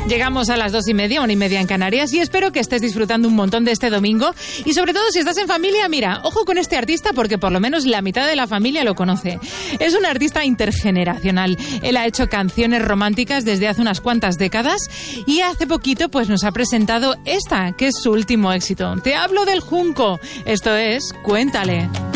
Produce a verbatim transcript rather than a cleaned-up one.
Llegamos a las dos y media, una y media en Canarias, y espero que estés disfrutando un montón de este domingo. Y sobre todo, si estás en familia, mira, ojo con este artista porque por lo menos la mitad de la familia lo conoce. Es un artista intergeneracional. Él ha hecho canciones románticas desde hace unas cuantas décadas y hace poquito pues nos ha presentado esta, que es su último éxito. Te hablo del Junco. Esto es Cuéntale.